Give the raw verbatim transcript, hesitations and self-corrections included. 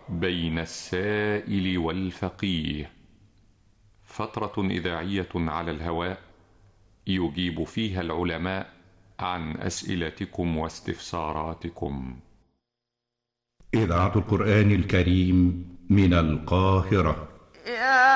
بين السائل والفقيه، فترة إذاعية على الهواء يجيب فيها العلماء عن أسئلتكم واستفساراتكم. إذاعة القرآن الكريم من القاهرة. يا